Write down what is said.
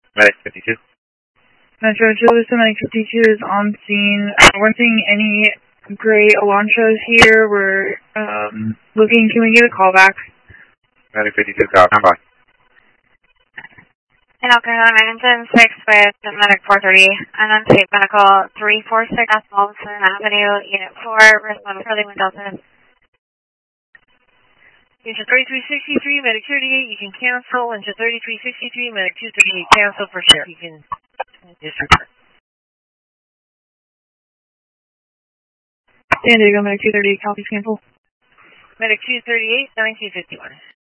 Medic 52. Metro Julius, Medic 52 is on scene. We're seeing any gray Elantras here. We're looking, can we get a call back? Medic 52, stand by. In Oklahoma, engine 6 with Medic 430, unsafe medical 346 West Wilson Avenue, Unit 4, respond for the wind delta. Engine 3363, Medic 38, you can cancel. Engine 3363, Medic 238, cancel for sure. You can just return. San Diego, Medic 238, copy, cancel. Medic 238, 1951.